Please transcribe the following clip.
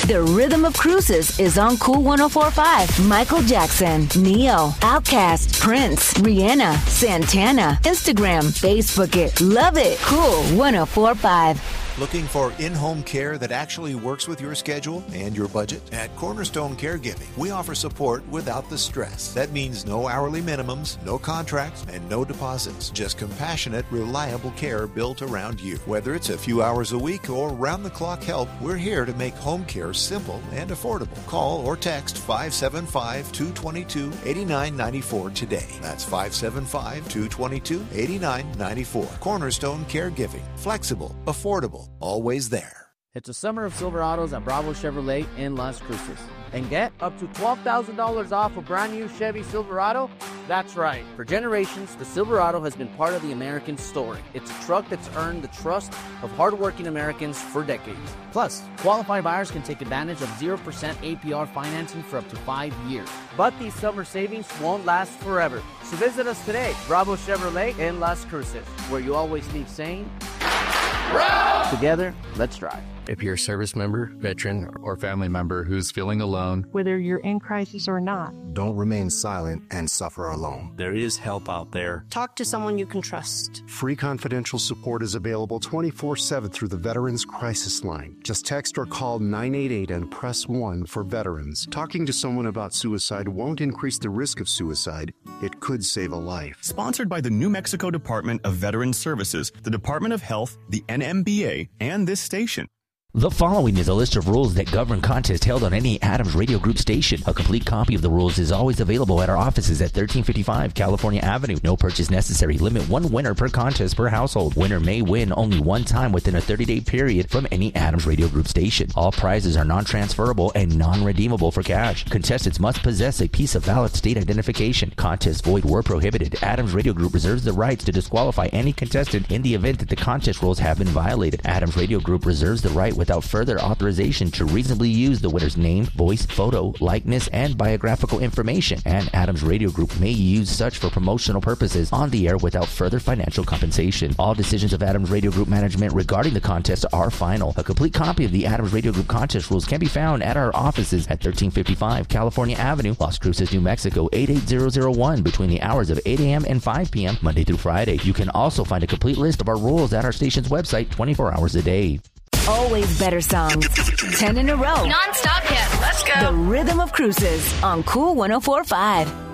The Rhythm of Cruises is on Cool 104.5. Michael Jackson, Neo, Outkast, Prince, Rihanna, Santana. Instagram, Facebook it. Love it. Cool 104.5. Looking for in-home care that actually works with your schedule and your budget? At Cornerstone Caregiving, we offer support without the stress. That means no hourly minimums, no contracts, and no deposits. Just compassionate, reliable care built around you. Whether it's a few hours a week or round-the-clock help, we're here to make home care simple and affordable. Call or text 575-222-8994 today. That's 575-222-8994. Cornerstone Caregiving. Flexible, affordable, always there. It's a summer of Silverados at Bravo Chevrolet in Las Cruces. And get up to $12,000 off a brand new Chevy Silverado? That's right. For generations, the Silverado has been part of the American story. It's a truck that's earned the trust of hardworking Americans for decades. Plus, qualified buyers can take advantage of 0% APR financing for up to 5 years. But these summer savings won't last forever. So visit us today, Bravo Chevrolet in Las Cruces, where you always leave saying, together, let's drive. If you're a service member, veteran, or family member who's feeling alone, whether you're in crisis or not, don't remain silent and suffer alone. There is help out there. Talk to someone you can trust. Free confidential support is available 24/7 through the Veterans Crisis Line. Just text or call 988 and press 1 for veterans. Talking to someone about suicide won't increase the risk of suicide. It could save a life. Sponsored by the New Mexico Department of Veterans Services, the Department of Health, the NMBA, and this station. The following is a list of rules that govern contests held on any Adams Radio Group station. A complete copy of the rules is always available at our offices at 1355 California Avenue. No purchase necessary. Limit one winner per contest per household. Winner may win only one time within a 30-day period from any Adams Radio Group station. All prizes are non-transferable and non-redeemable for cash. Contestants must possess a piece of valid state identification. Contests void were prohibited. Adams Radio Group reserves the rights to disqualify any contestant in the event that the contest rules have been violated. Adams Radio Group reserves the right without further authorization to reasonably use the winner's name, voice, photo, likeness, and biographical information, and Adams Radio Group may use such for promotional purposes on the air without further financial compensation. All decisions of Adams Radio Group management regarding the contest are final. A complete copy of the Adams Radio Group contest rules can be found at our offices at 1355 California Avenue, Las Cruces, New Mexico, 88001, between the hours of 8 a.m. and 5 p.m. Monday through Friday. You can also find a complete list of our rules at our station's website 24 hours a day. Always better songs. 10 in a row. Non-stop hits. Let's go. The Rhythm of Cruises on Cool 104.5.